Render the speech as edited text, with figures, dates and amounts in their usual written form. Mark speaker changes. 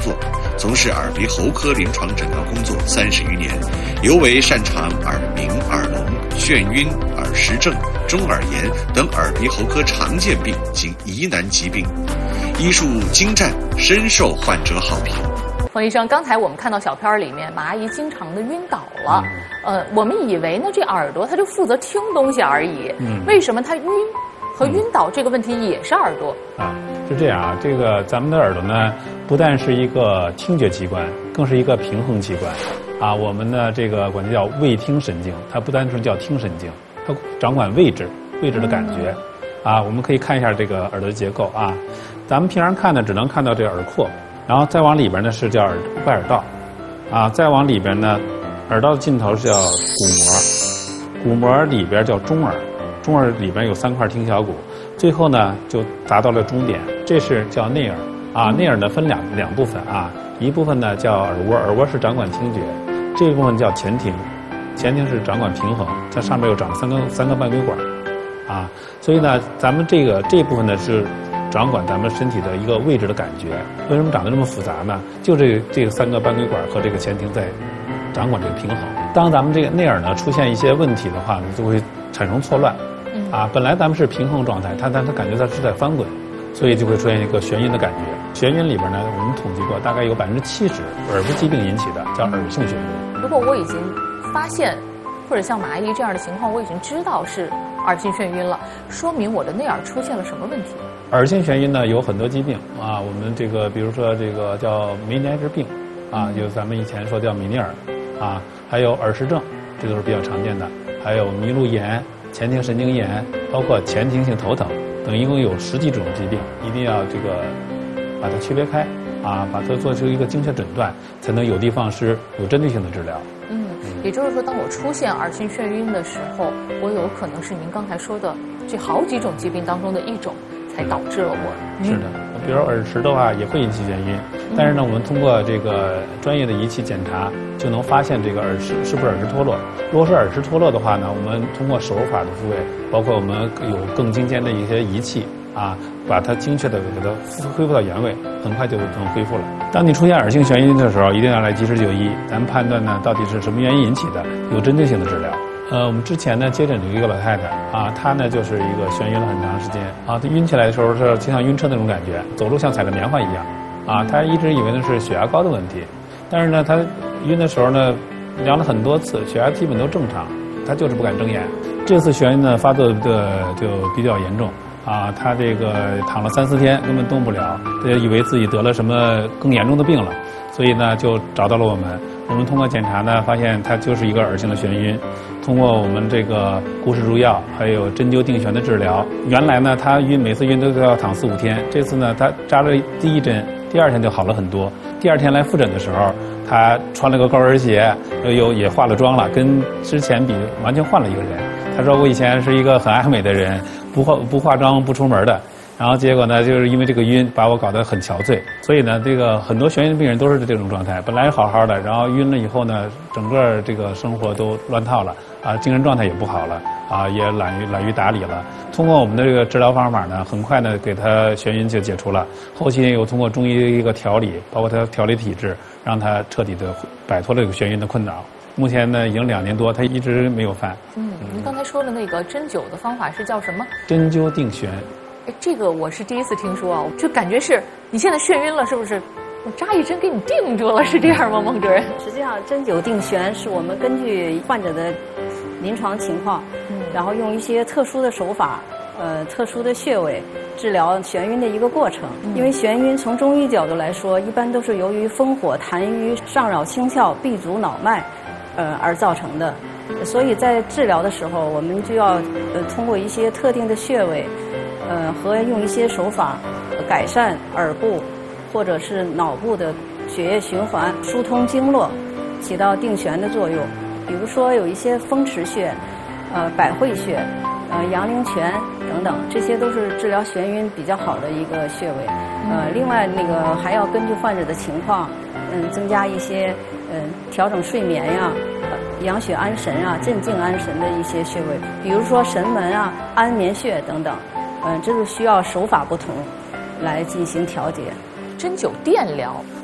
Speaker 1: 作，从事耳鼻喉科临床诊疗工作30余年，尤为擅长耳鸣、耳聋、眩晕、耳石症、中耳炎等耳鼻喉科常见病及疑难疾病，医术精湛，深受患者好评。
Speaker 2: 冯医生，刚才我们看到小片里面，马阿姨经常的晕倒了。我们以为呢，这耳朵它就负责听东西而已。为什么它晕和晕倒这个问题也是耳朵？
Speaker 3: 是这样啊。这个咱们的耳朵呢，不但是一个听觉器官，更是一个平衡器官。我们呢这个管它叫味听神经，它不单纯叫听神经，它掌管位置的感觉。我们可以看一下这个耳朵的结构啊。咱们平常看呢，只能看到这个耳廓。然后再往里边呢是叫外耳道，再往里边呢，耳道的尽头是叫鼓膜里边叫中耳，中耳里边有3块听小骨，最后呢就达到了中点，这是叫内耳。内耳呢分两部分一部分呢叫耳蜗，耳蜗是掌管听觉，这一部分叫前庭，前庭是掌管平衡，它上面又长了三个半规管，所以呢咱们这一部分呢是掌管咱们身体的一个位置的感觉。为什么长得这么复杂呢？就这个3个半规管和这个前庭在掌管这个平衡。当咱们这个内耳呢出现一些问题的话呢，就会产生错乱。本来咱们是平衡状态，但它感觉它是在翻滚，所以就会出现一个眩晕的感觉。眩晕里边呢，我们统计过，大概有70%耳部疾病引起的，叫耳性眩晕。
Speaker 2: 如果我已经发现，或者像马阿姨这样的情况，我已经知道是耳性眩晕了，说明我的内耳出现了什么问题？
Speaker 3: 耳性眩晕呢有很多疾病我们这个比如说这个叫梅尼埃氏病就咱们以前说叫米尼尔还有耳石症，这都是比较常见的，还有麋鹿炎、前庭神经炎，包括前庭性头疼等，一共有10几种疾病，一定要这个把它区别开把它做出一个精确诊断，才能有的放矢，有针对性的治疗。
Speaker 2: 也就是说，当我出现耳性眩晕的时候，我有可能是您刚才说的这好几种疾病当中的一种，才导致了我。
Speaker 3: 是的，比如耳石的话也会引起眩晕，但是呢，我们通过这个专业的仪器检查，就能发现这个耳石是不是耳石脱落。如果是耳石脱落的话呢，我们通过手法的复位，包括我们有更精尖的一些仪器把它精确的给它恢复到原位，很快就能恢复了。当你出现耳性眩晕的时候，一定要来及时就医，咱们判断呢到底是什么原因引起的，有针对性的治疗。我们之前呢接诊了一个老太太她呢就是一个眩晕了很长时间她晕起来的时候是就像晕车那种感觉，走路像踩着棉花一样她一直以为那是血压高的问题，但是呢她晕的时候呢量了很多次，血压基本都正常，她就是不敢睁眼。这次眩晕呢发作的就比较严重他这个躺了3、4天根本动不了，他就以为自己得了什么更严重的病了，所以呢就找到了我们。我们通过检查呢发现他就是一个耳性的眩晕，通过我们这个固视入药还有针灸定眩的治疗，原来呢他每次晕都要躺4、5天，这次呢他扎了第1针，第2天就好了很多。第2天来复诊的时候，他穿了个高跟鞋，也化了妆了，跟之前比完全换了一个人。他说我以前是一个很爱美的人，不化妆不出门的，然后结果呢就是因为这个晕把我搞得很憔悴。所以呢这个很多眩晕病人都是这种状态，本来好好的，然后晕了以后呢整个这个生活都乱套了精神状态也不好了也懒于打理了。通过我们的这个治疗方法呢，很快呢给他眩晕就解除了，后期又通过中医的一个调理，包括他调理体质，让他彻底的摆脱了这个眩晕的困扰。目前呢已经2年多，他一直没有犯。
Speaker 2: 您刚才说的那个针灸的方法是叫什么？
Speaker 3: 针灸定眩。
Speaker 2: 这个我是第一次听说就感觉是你现在眩晕了，是不是？我扎一针给你定住了，是这样吗，孟主任？
Speaker 4: 实际上，针灸定眩是我们根据患者的临床情况，然后用一些特殊的手法，特殊的穴位治疗眩晕的一个过程。因为眩晕从中医角度来说，一般都是由于风火痰瘀上扰心窍，闭阻脑脉，而造成的。所以在治疗的时候，我们就要通过一些特定的穴位，和用一些手法改善耳部或者是脑部的血液循环，疏通经络，起到定眩的作用。比如说有一些风池穴、百会穴、阳陵泉等等，这些都是治疗眩晕比较好的一个穴位。另外那个还要根据患者的情况，增加一些调整睡眠呀、养血安神啊、镇静安神的一些穴位，比如说神门啊、安眠穴等等。这是需要手法不同来进行调节。
Speaker 2: 针灸电疗